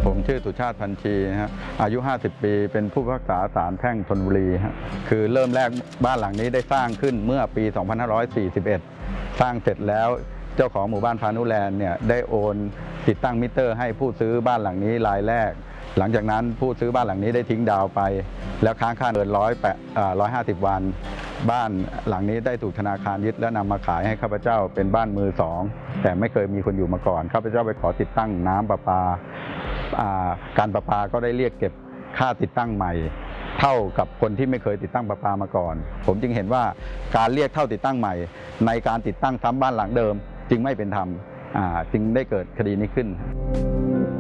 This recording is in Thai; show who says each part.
Speaker 1: ผมชื่อสุชาติพันชีฮะอายุ 50 ปีเป็นผู้พิพากษาศาลแพ่งธนบุรีฮะคือเริ่มแรกบ้านหลังนี้ได้สร้างขึ้นเมื่อปี 2541 สร้างเสร็จแล้วเจ้าของหมู่บ้านพานุแลนด์เนี่ยได้โอนติดตั้งมิเตอร์ให้ผู้ซื้อบ้านหลังนี้รายแรกหลังจากนั้นผู้ซื้อบ้านหลังนี้ได้ทิ้งดาวไปแล้วค้างค่าเงิน150 วันบ้านหลังนี้ได้ถูกธนาคารยึดและนำมาขายให้ข้าพเจ้าเป็นบ้านมือสองแต่ไม่เคยมีคนอยู่มาก่อนข้าพเจ้าไปขอติดตั้งน้ำประปาการประปาก็ได้เรียกเก็บค่าติดตั้งใหม่เท่ากับคนที่ไม่เคยติดตั้งประปามาก่อนผมจึงเห็นว่าการเรียกเท่าติดตั้งใหม่ในการติดตั้งซ้ำบ้านหลังเดิมจึงไม่เป็นธรรมจึงได้เกิดคดีนี้ขึ้น